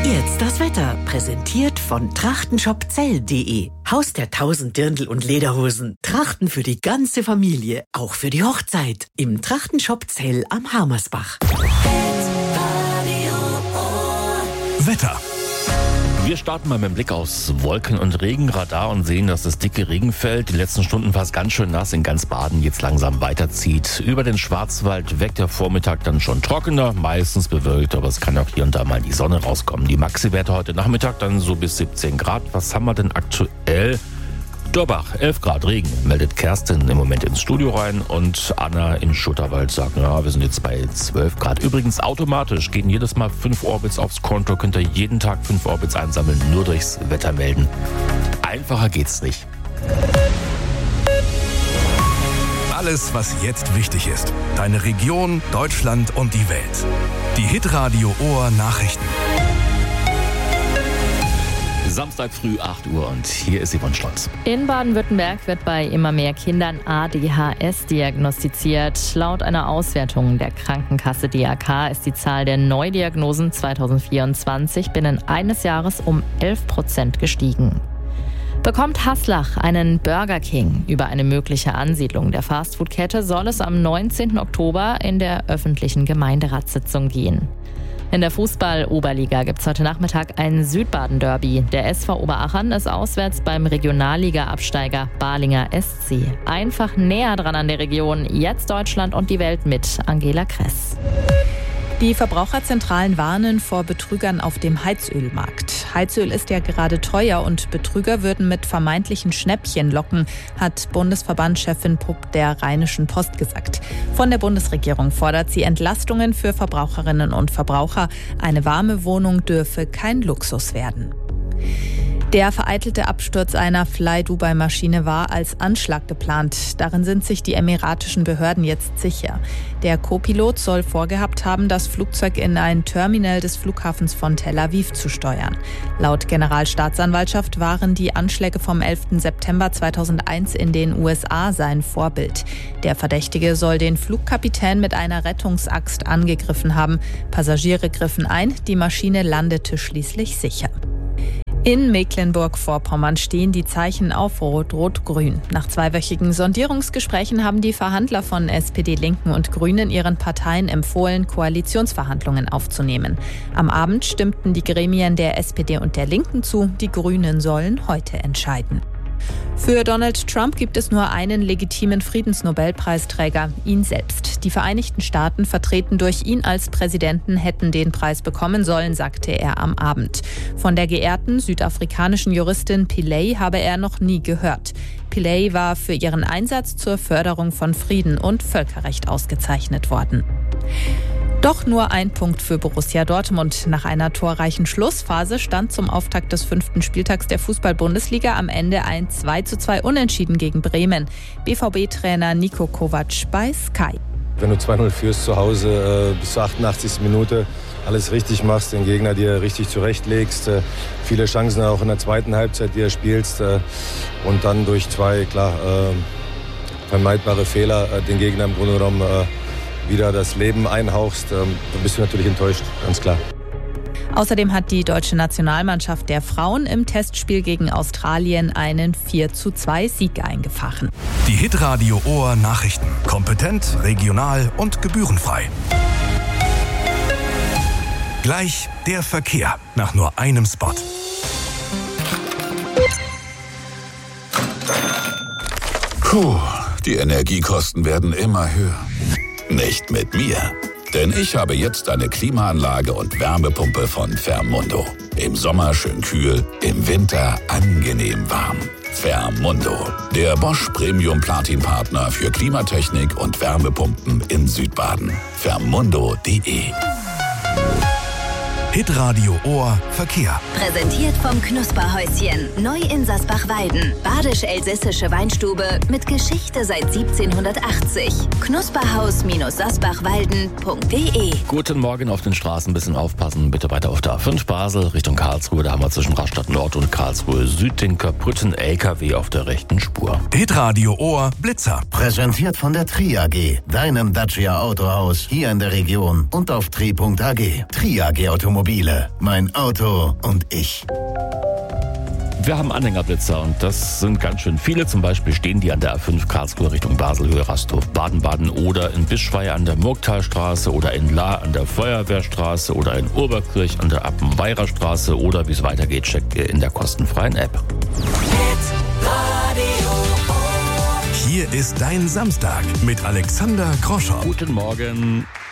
Jetzt das Wetter, präsentiert von trachtenshopzell.de. Haus der 1000 Dirndl und Lederhosen. Trachten für die ganze Familie, auch für die Hochzeit. Im Trachtenshop Zell am Harmersbach. Wetter. Wir starten mal mit dem Blick aufs Wolken- und Regenradar und sehen, dass das dicke Regenfeld die letzten Stunden fast ganz schön nass in ganz Baden jetzt langsam weiterzieht. Über den Schwarzwald weg der Vormittag dann schon trockener, meistens bewölkt, aber es kann auch hier und da mal die Sonne rauskommen. Die Maxi-Werte heute Nachmittag dann so bis 17 Grad. Was haben wir denn aktuell? Dörbach, 11 Grad Regen, meldet Kerstin im Moment ins Studio rein und Anna in Schutterwald sagt, ja, wir sind jetzt bei 12 Grad. Übrigens automatisch gehen jedes Mal 5 Orbits aufs Konto, könnt ihr jeden Tag 5 Orbits einsammeln, nur durchs Wetter melden. Einfacher geht's nicht. Alles, was jetzt wichtig ist. Deine Region, Deutschland und die Welt. Die Hitradio Ohr Nachrichten. Samstag früh 8 Uhr und hier ist Yvonne Schlotz. In Baden-Württemberg wird bei immer mehr Kindern ADHS diagnostiziert. Laut einer Auswertung der Krankenkasse DAK ist die Zahl der Neudiagnosen 2024 binnen eines Jahres um 11% gestiegen. Bekommt Haslach einen Burger King? Über eine mögliche Ansiedlung der Fastfood-Kette soll es am 19. Oktober in der öffentlichen Gemeinderatssitzung gehen. In der Fußball-Oberliga gibt es heute Nachmittag ein Südbaden-Derby. Der SV Oberachern ist auswärts beim Regionalliga-Absteiger Balinger SC. Einfach näher dran an der Region. Jetzt Deutschland und die Welt mit Angela Kress. Die Verbraucherzentralen warnen vor Betrügern auf dem Heizölmarkt. Heizöl ist ja gerade teuer und Betrüger würden mit vermeintlichen Schnäppchen locken, hat Bundesverbandschefin Pupp der Rheinischen Post gesagt. Von der Bundesregierung fordert sie Entlastungen für Verbraucherinnen und Verbraucher. Eine warme Wohnung dürfe kein Luxus werden. Der vereitelte Absturz einer Fly-Dubai-Maschine war als Anschlag geplant. Darin sind sich die emiratischen Behörden jetzt sicher. Der Co-Pilot soll vorgehabt haben, das Flugzeug in ein Terminal des Flughafens von Tel Aviv zu steuern. Laut Generalstaatsanwaltschaft waren die Anschläge vom 11. September 2001 in den USA sein Vorbild. Der Verdächtige soll den Flugkapitän mit einer Rettungsaxt angegriffen haben. Passagiere griffen ein, die Maschine landete schließlich sicher. In Mecklenburg-Vorpommern stehen die Zeichen auf Rot-Rot-Grün. Nach 2-wöchigen Sondierungsgesprächen haben die Verhandler von SPD, Linken und Grünen ihren Parteien empfohlen, Koalitionsverhandlungen aufzunehmen. Am Abend stimmten die Gremien der SPD und der Linken zu. Die Grünen sollen heute entscheiden. Für Donald Trump gibt es nur einen legitimen Friedensnobelpreisträger, ihn selbst. Die Vereinigten Staaten, vertreten durch ihn als Präsidenten, hätten den Preis bekommen sollen, sagte er am Abend. Von der geehrten südafrikanischen Juristin Pillay habe er noch nie gehört. Pillay war für ihren Einsatz zur Förderung von Frieden und Völkerrecht ausgezeichnet worden. Doch nur ein Punkt für Borussia Dortmund. Nach einer torreichen Schlussphase stand zum Auftakt des 5. Spieltags der Fußball-Bundesliga am Ende ein 2:2 Unentschieden gegen Bremen. BVB-Trainer Niko Kovac bei Sky. Wenn du 2-0 führst zu Hause, bis zur 88. Minute alles richtig machst, den Gegner dir richtig zurechtlegst, viele Chancen auch in der zweiten Halbzeit, die er spielst, und dann durch 2, vermeidbare Fehler den Gegner im Grunde genommen wieder das Leben einhauchst, dann bist du natürlich enttäuscht, ganz klar. Außerdem hat die deutsche Nationalmannschaft der Frauen im Testspiel gegen Australien einen 4:2 Sieg eingefahren. Die Hitradio Ohr Nachrichten. Kompetent, regional und gebührenfrei. Gleich der Verkehr nach nur einem Spot. Puh, die Energiekosten werden immer höher. Nicht mit mir. Denn ich habe jetzt eine Klimaanlage und Wärmepumpe von Fermundo. Im Sommer schön kühl, im Winter angenehm warm. Fermundo, der Bosch Premium Platin Partner für Klimatechnik und Wärmepumpen in Südbaden. Fermundo.de. Hitradio Ohr Verkehr. Präsentiert vom Knusperhäuschen. Neu in Sasbach-Weiden. Badisch-elsässische Weinstube mit Geschichte seit 1780. Knusperhaus-sasbachwalden.de. Guten Morgen, auf den Straßen ein bisschen aufpassen. Bitte weiter auf der A5 Basel Richtung Karlsruhe. Da haben wir zwischen Rastatt Nord und Karlsruhe Süd den kaputten LKW auf der rechten Spur. Hitradio Ohr Blitzer. Präsentiert von der Tri AG. Deinem Dacia Autohaus hier in der Region und auf tri.ag. Tri AG Automobil. Mobile, mein Auto und ich. Wir haben Anhängerblitzer und das sind ganz schön viele. Zum Beispiel stehen die an der A5 Karlsruhe Richtung Basel, Höhe Rasthof, Baden-Baden oder in Bischweier an der Murgtalstraße oder in Lahr an der Feuerwehrstraße oder in Oberkirch an der Appenweirer Straße oder wie es weitergeht, checkt ihr in der kostenfreien App. Hier ist dein Samstag mit Alexander Groschow. Guten Morgen.